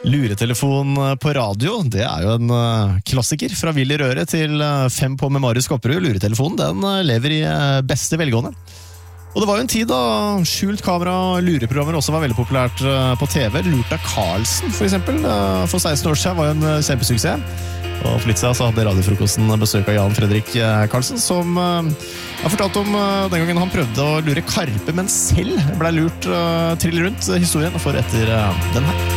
Luretelefon på radio, det jo en klassiker fra Willy Røre til 5 på med Marius Kopperud. Luretelefonen, den lever i beste velgående. Og det var jo en tid da skjult kamera lureprogrammer også var veldig populært på TV. Lurt av Carlsen, for eksempel, for 16 år siden var jo en kjempesuksess. Og for litt siden så hadde radiofrokosten besøk av Jan Fredrik Karlsen, som har fortalt om den gangen han prøvde å lure Karpe, men selv ble lurt trill rundt historien for etter den her.